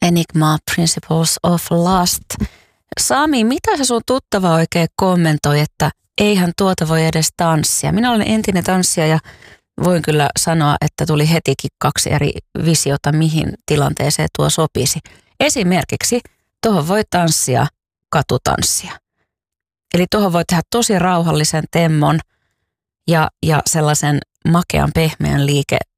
Enigma Principles of Lust. Sami, mitä se sun tuttava oikein kommentoi, että eihän tuota voi edes tanssia? Minä olen entinen tanssija ja voin kyllä sanoa, että tuli hetikin 2 eri visiota, mihin tilanteeseen tuo sopisi. Esimerkiksi tuohon voi tanssia katutanssia. Eli tuohon voi tehdä tosi rauhallisen temmon ja sellaisen makean pehmeän